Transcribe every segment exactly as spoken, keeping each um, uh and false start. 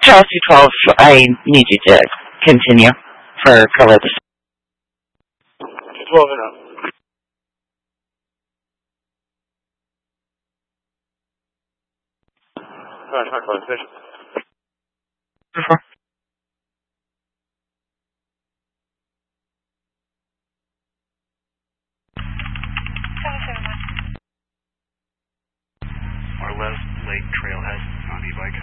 Charles two twelve, I need you to continue for Calypso. two twelve and up. Alright, hard close, finish. Uh-huh. Arles Lake Trailhead on e-bike.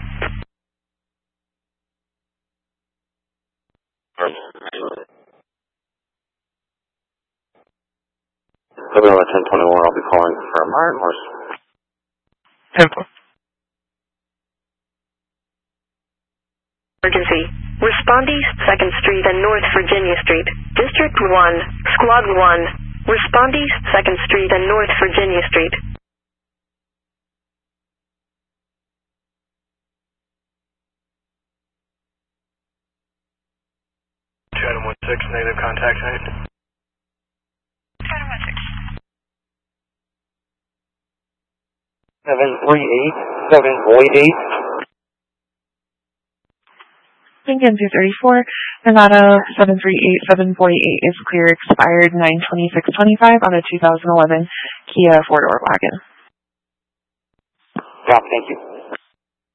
Seven one ten twenty one. I'll be calling for Martin Morse. Temple. Emergency. Respondees, second Street and North Virginia Street. District one, Squad one. Respondees, second Street and North Virginia Street. two item one six, negative contact height. two item one six. seven three eight, seven three eight. Lincoln two thirty-four, Nevada seven three eight seven four eight is clear, expired nine twenty-six twenty-five on a two thousand eleven Kia four-door wagon. Stop, thank you.